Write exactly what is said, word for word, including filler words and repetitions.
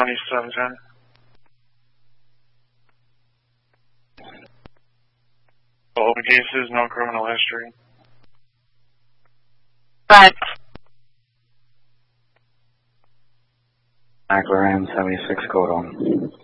ninety-seven, ten. Open cases, no criminal history. But McLaren seventy-six code on.